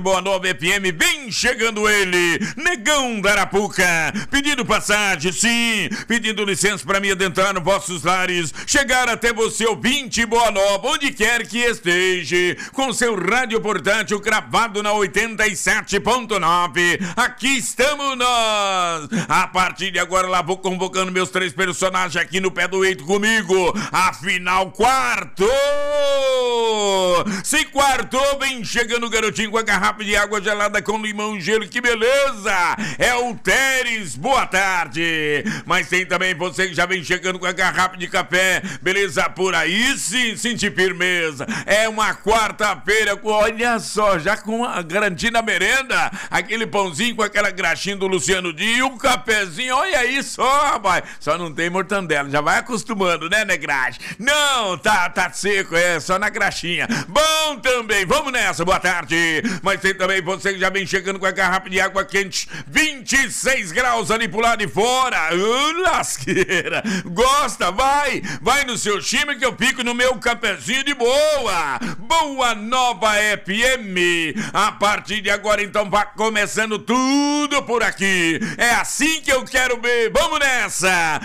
Boa Nova FM, vem chegando ele, Negão da Arapuca, pedindo passagem, sim, pedindo licença para me adentrar nos vossos lares, chegar até você, ouvinte Boa Nova, onde quer que esteja, com seu rádio portátil cravado na 87.9, aqui estamos nós, a partir de agora lá vou convocando meus três personagens aqui no pé do eito comigo, afinal quarto, se quartou, vem chegando o garotinho com a garrafa de água gelada com limão e gelo, que beleza! É o Teres, boa tarde! Mas tem também você que já vem chegando com a garrafa de café, beleza? Por aí sim, sentir firmeza. É uma quarta-feira, olha só, já com a garantia na merenda, aquele pãozinho com aquela graxinha do Luciano Dia e um cafezinho, olha aí só, rapaz! Só não tem mortandela, já vai acostumando, né, Negrade? Não, tá seco, é só na graxinha. Bom também, vamos nessa, boa tarde! Mas tem também você que já vem chegando com a garrafa de água quente, 26 graus ali pro lado de fora, lasqueira, gosta, vai no seu time que eu fico no meu cafezinho de boa, Boa Nova FM, a partir de agora então vai começando tudo por aqui, é assim que eu quero ver, vamos nessa!